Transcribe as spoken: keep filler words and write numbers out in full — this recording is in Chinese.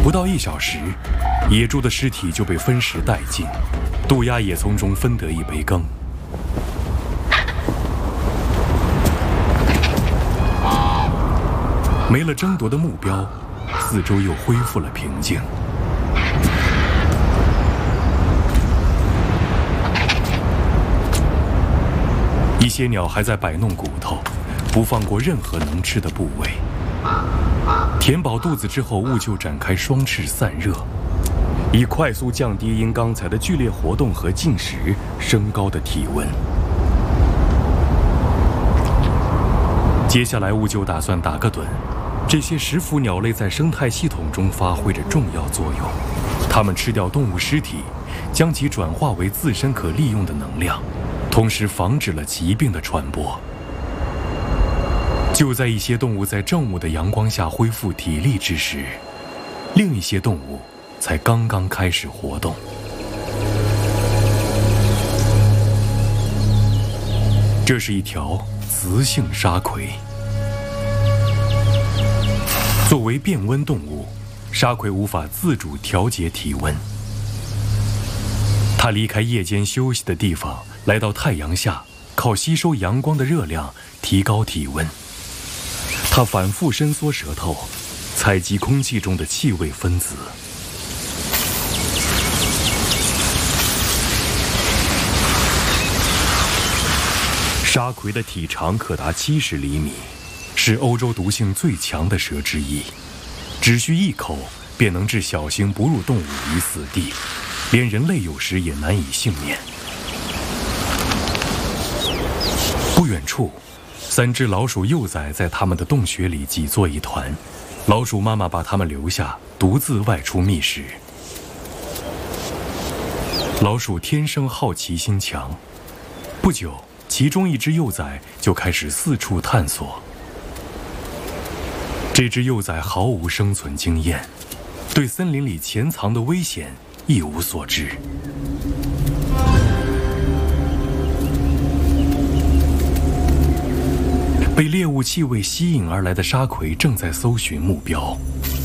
不到一小时，野猪的尸体就被分食殆尽，渡鸦也从中分得一杯羹。没了争夺的目标，四周又恢复了平静。一些鸟还在摆弄骨头，不放过任何能吃的部位。填饱肚子之后，兀鹫展开双翅散热，以快速降低因刚才的剧烈活动和进食升高的体温。接下来，兀鹫打算打个盹。这些食腐鸟类在生态系统中发挥着重要作用，它们吃掉动物尸体，将其转化为自身可利用的能量，同时防止了疾病的传播。就在一些动物在正午的阳光下恢复体力之时，另一些动物才刚刚开始活动。这是一条雌性沙葵。作为变温动物，沙葵无法自主调节体温。它离开夜间休息的地方，来到太阳下，靠吸收阳光的热量提高体温。它反复伸缩舌头，采集空气中的气味分子。沙葵的体长可达七十厘米。是欧洲毒性最强的蛇之一，只需一口便能置小型哺乳动物于死地，连人类有时也难以幸免。不远处，三只老鼠幼崽在它们的洞穴里挤作一团，老鼠妈妈把它们留下，独自外出觅食。老鼠天生好奇心强，不久，其中一只幼崽就开始四处探索。这只幼崽毫无生存经验，对森林里潜藏的危险一无所知。被猎物气味吸引而来的沙葵正在搜寻目标，